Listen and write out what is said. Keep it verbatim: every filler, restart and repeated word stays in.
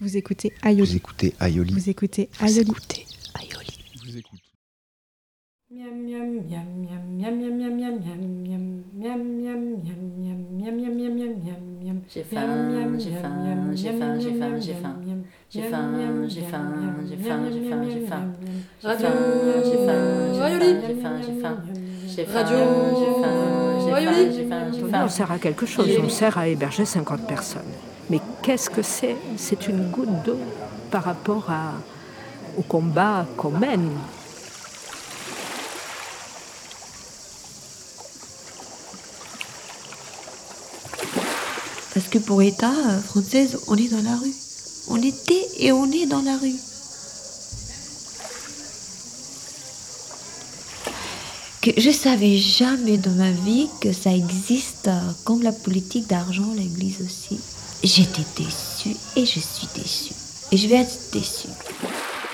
Vous écoutez Aïoli. Vous écoutez Aïoli. Vous écoutez Aïoli. Vous écoutez Aïoli. Je vous écoute. Miam miam miam miam miam miam miam miam miam miam miam miam miam miam miam miam miam miam. J'ai faim, j'ai faim, j'ai faim, j'ai faim, j'ai faim. J'ai faim, j'ai faim, j'ai faim, j'ai faim, j'ai faim. Radio J'ai faim, j'ai Aïoli. faim, j'ai faim, j'ai faim. J'ai faim, Radio j'ai faim, j'ai faim, Aïoli. j'ai faim, j'ai On faim. sert à quelque chose, on sert à héberger cinquante personnes. Mais qu'est-ce que c'est ? C'est une goutte d'eau par rapport à, au combat qu'on mène. Parce que pour l'État française, on est dans la rue. On était et on est dans la rue. Que je savais jamais dans ma vie que ça existe comme la politique d'argent, l'Église aussi. J'étais déçue et je suis déçue. Et je vais être déçue.